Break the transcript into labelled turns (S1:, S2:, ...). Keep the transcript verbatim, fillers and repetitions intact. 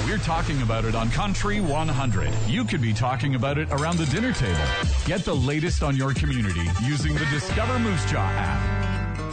S1: We're talking about it on Country one hundred. You could be talking about it around the dinner table. Get the latest on your community using the Discover Moose Jaw app.